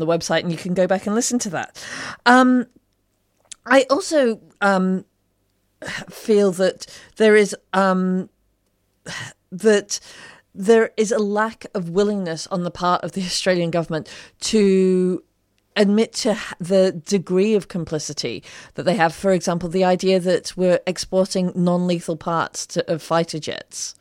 the website, and you can go back and listen to that. I also feel that there is a lack of willingness on the part of the Australian government to admit to the degree of complicity that they have. For example, the idea that we're exporting non-lethal parts of fighter jets.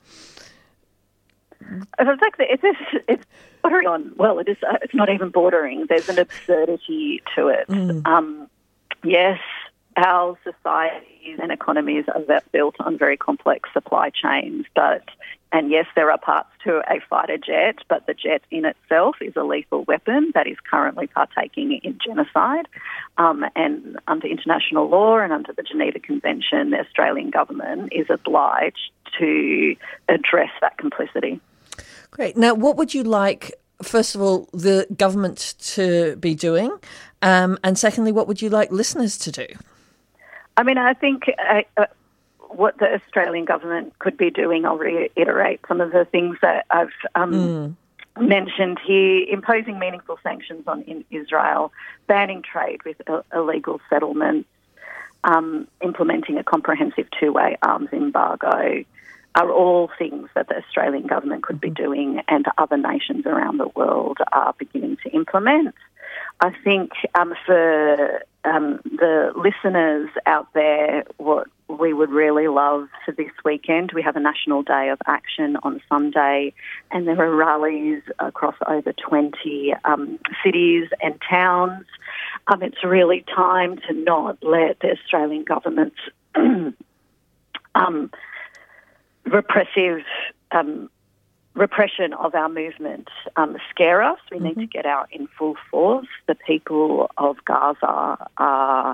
Exactly. It's bordering on. Well, it is. It's not even bordering. There's an absurdity to it. Yes, our societies and economies are built on very complex supply chains, and yes, there are parts to a fighter jet, but the jet in itself is a lethal weapon that is currently partaking in genocide. And under international law and under the Geneva Convention, the Australian government is obliged to address that complicity. Great. Now, what would you like, first of all, the government to be doing? And secondly, what would you like listeners to do? I mean, I think what the Australian government could be doing, I'll reiterate some of the things that I've mentioned here: imposing meaningful sanctions on Israel, banning trade with illegal settlements, implementing a comprehensive two-way arms embargo, are all things that the Australian government could be doing and other nations around the world are beginning to implement. I think for the listeners out there, what we would really love for this weekend, we have a National Day of Action on Sunday, and there are rallies across over 20 cities and towns. It's really time to not let the Australian government's repression of our movement scare us. We need to get out in full force. The people of Gaza are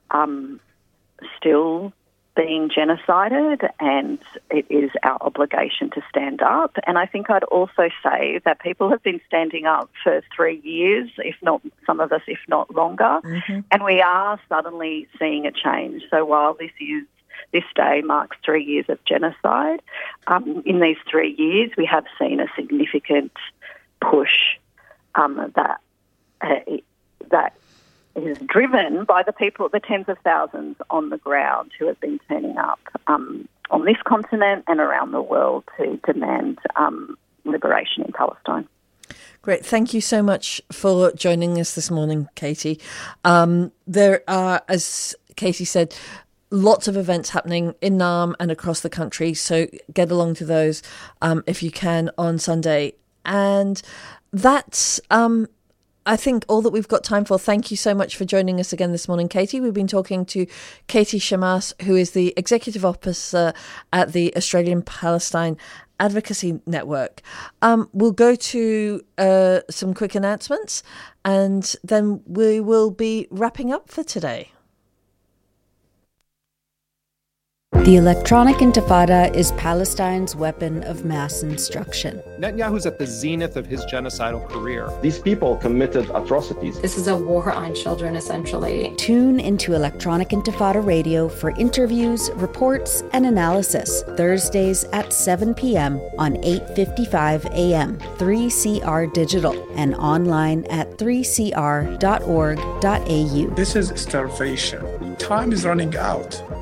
still being genocided, and it is our obligation to stand up. And I think I'd also say that people have been standing up for 3 years, if not some of us, if not longer, and we are suddenly seeing a change. So while this day marks 3 years of genocide, in these 3 years we have seen a significant push that is driven by the people, the tens of thousands on the ground who have been turning up on this continent and around the world to demand liberation in Palestine. Great. Thank you so much for joining us this morning, Katie. There are, as Katie said, lots of events happening in Naarm and across the country, so get along to those if you can on Sunday. And that's, I think, all that we've got time for. Thank you so much for joining us again this morning, Katie. We've been talking to Katie Shammas, who is the Executive Officer at the Australian Palestine Advocacy Network. We'll go to some quick announcements, and then we will be wrapping up for today. The electronic intifada is Palestine's weapon of mass destruction. Netanyahu's at the zenith of his genocidal career. These people committed atrocities. This is a war on children, essentially. Tune into Electronic Intifada Radio for interviews, reports, and analysis. Thursdays at 7 p.m. on 8:55 a.m. 3CR Digital and online at 3cr.org.au. This is starvation. Time is running out.